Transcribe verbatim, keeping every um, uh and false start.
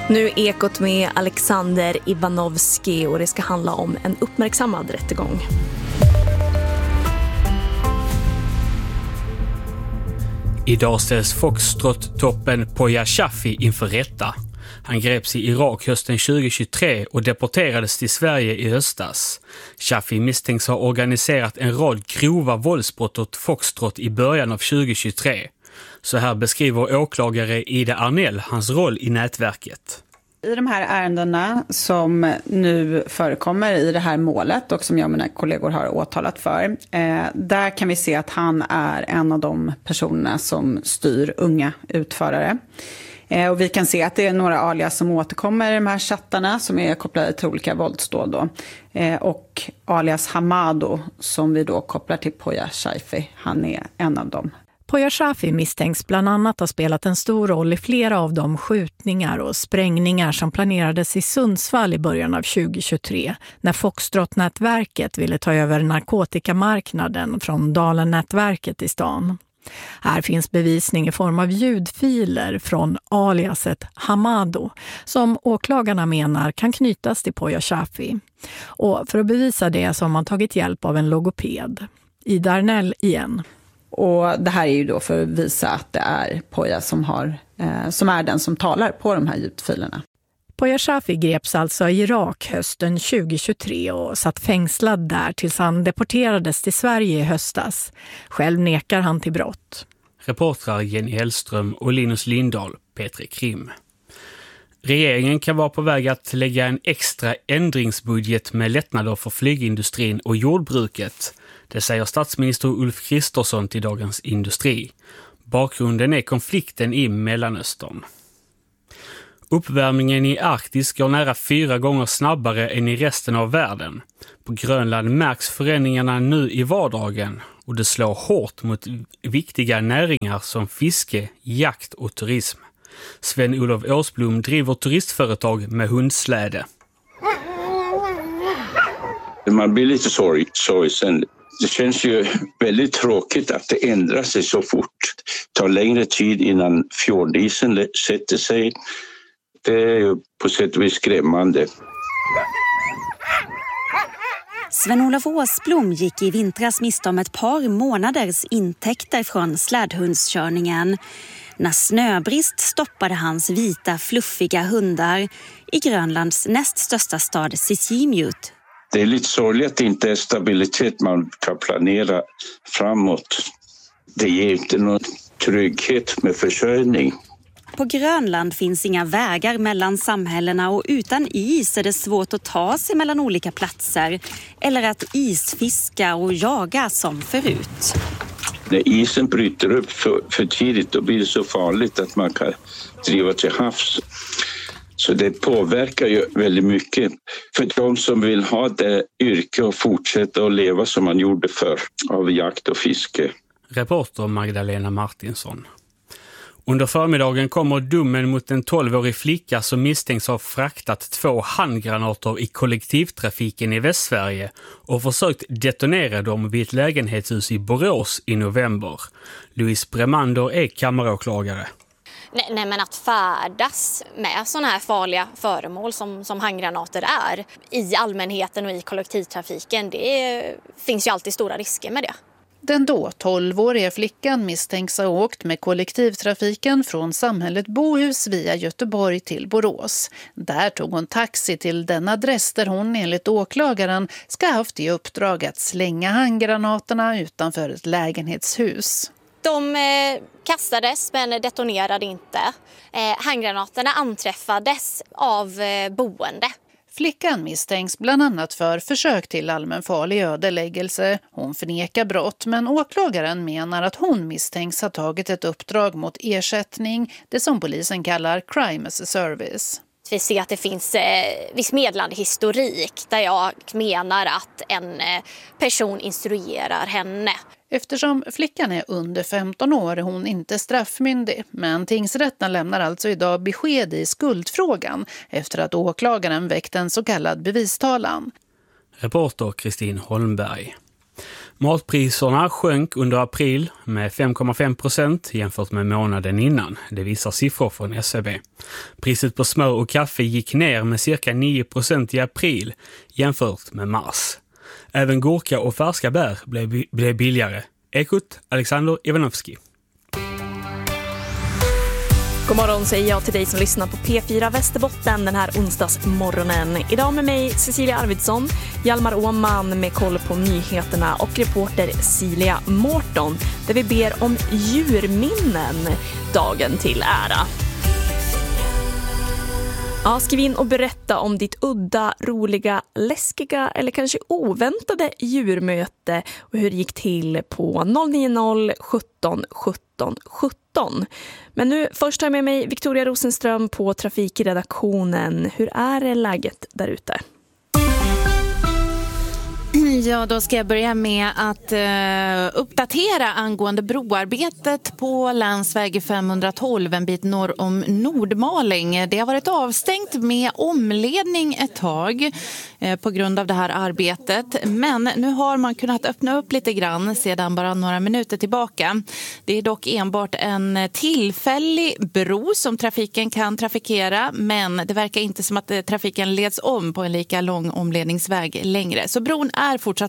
Nu är Ekot med Alexander Ivanovski och det ska handla om en uppmärksammad rättegång. Idag ställs Foxtrot-toppen Poya Shafi inför rätta. Han greps i Irak hösten tjugohundratjugotre och deporterades till Sverige i höstas. Shafi misstänks ha organiserat en rad grova våldsbrott åt Foxtrot i början av tjugohundratjugotre. Så här beskriver åklagare Ida Arnell hans roll i nätverket. I de här ärendena som nu förekommer i det här målet och som jag och mina kollegor har åtalat för, eh, där kan vi se att han är en av de personerna som styr unga utförare. Eh, och vi kan se att det är några alias som återkommer i de här chattarna som är kopplade till olika våldsdåd då. Eh, och alias Hamado som vi då kopplar till Poya Shafi, han är en av dem. Poya Shafi misstänks bland annat ha spelat en stor roll i flera av de skjutningar och sprängningar som planerades i Sundsvall i början av tjugohundratjugotre när Foxtrot-nätverket ville ta över narkotikamarknaden från Dalen-nätverket i stan. Här finns bevisning i form av ljudfiler från aliaset Hamado som åklagarna menar kan knytas till Poya Shafi. Och för att bevisa det så har man tagit hjälp av en logoped. Ida Arnell igen. Och det här är ju då för att visa att det är Poya som, har, eh, som är den som talar på de här ljudfilerna. Poya Shafi greps alltså i Irak hösten tjugohundratjugotre och satt fängslad där tills han deporterades till Sverige i höstas. Själv nekar han till brott. Reportrar Jenny Hellström och Linus Lindahl, P tre Krim. Regeringen kan vara på väg att lägga en extra ändringsbudget med lättnader för flygindustrin och jordbruket. Det säger statsminister Ulf Kristersson till Dagens Industri. Bakgrunden är konflikten i Mellanöstern. Uppvärmningen i Arktis går nära fyra gånger snabbare än i resten av världen. På Grönland märks förändringarna nu i vardagen och det slår hårt mot viktiga näringar som fiske, jakt och turism. Sven-Olof Åsblom driver turistföretag med hundsläde. Man blir lite sorg, sorgsen. Det känns ju väldigt tråkigt att det ändrar sig så fort. Det tar längre tid innan fjordisen sätter sig. Det är ju på sätt och vis skrämmande. Sven-Olof Åsblom gick i vintras miste om ett par månaders intäkter från slädhundskörningen. När snöbrist stoppade hans vita, fluffiga hundar i Grönlands näst största stad Sisimiut. Det är lite sorgligt att det inte är stabilitet man kan planera framåt. Det ger inte någon trygghet med försörjning. På Grönland finns inga vägar mellan samhällena och utan is är det svårt att ta sig mellan olika platser eller att isfiska och jaga som förut. När isen bryter upp för, för tidigt då blir det så farligt att man kan driva till havs. Så det påverkar ju väldigt mycket för de som vill ha det yrke och fortsätta att leva som man gjorde förr av jakt och fiske. Reporter Magdalena Martinsson. Under förmiddagen kommer domen mot en tolvårig flicka som misstänks ha fraktat två handgranater i kollektivtrafiken i Västsverige och försökt detonera dem vid ett lägenhetshus i Borås i november. Louise Bremander är kammaråklagare. Nej, nej men att färdas med sådana här farliga föremål som, som handgranater är i allmänheten och i kollektivtrafiken, det finns ju alltid stora risker med det. Den då tolvåriga flickan misstänks ha åkt med kollektivtrafiken från samhället Bohus via Göteborg till Borås. Där tog hon taxi till den adress där hon enligt åklagaren ska ha haft i uppdrag att slänga handgranaterna utanför ett lägenhetshus. De eh, kastades men detonerade inte. Eh, handgranaterna anträffades av eh, boende. Flickan misstänks bland annat för försök till allmänfarlig ödeläggelse. Hon förnekar brott men åklagaren menar att hon misstänks ha tagit ett uppdrag mot ersättning, det som polisen kallar crime as a service. Vi ser att det finns eh, viss medlande historik där jag menar att en eh, person instruerar henne. Eftersom flickan är under femton år är hon inte straffmyndig, men tingsrätten lämnar alltså idag besked i skuldfrågan efter att åklagaren väckt en så kallad bevistalan. Reporter Kristin Holmberg. Matpriserna sjönk under april med fem komma fem procent jämfört med månaden innan. Det visar siffror från S C B. Priset på smör och kaffe gick ner med cirka nio procent i april jämfört med mars. Även gurka och färska bär blev, blev billigare. Ekot, Alexander Ivanovski. God morgon säger jag till dig som lyssnar på P fyra Västerbotten den här onsdagsmorgonen. Idag med mig Cecilia Arvidsson, Hjalmar Åman med koll på nyheterna och reporter Cilia Mårton där vi ber om djurminnen dagen till ära. Ja, skriv in och berätta om ditt udda, roliga, läskiga eller kanske oväntade djurmöte och hur det gick till på noll nio noll sjutton sjutton sjutton. Men nu först har jag med mig Victoria Rosenström på trafikredaktionen. Hur är läget där ute? Ja, då ska jag börja med att uh, uppdatera angående broarbetet på länsväg femhundratolv en bit norr om Nordmaling. Det har varit avstängt med omledning ett tag uh, på grund av det här arbetet. Men nu har man kunnat öppna upp lite grann sedan bara några minuter tillbaka. Det är dock enbart en tillfällig bro som trafiken kan trafikera. Men det verkar inte som att trafiken leds om på en lika lång omledningsväg längre. Så bron är fortsatt